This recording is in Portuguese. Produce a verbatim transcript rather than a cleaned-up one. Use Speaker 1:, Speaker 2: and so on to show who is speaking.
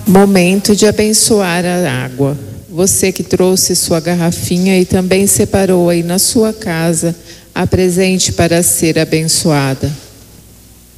Speaker 1: Momento de abençoar a água. Você que trouxe sua garrafinha e também separou aí na sua casa, apresente para ser abençoada.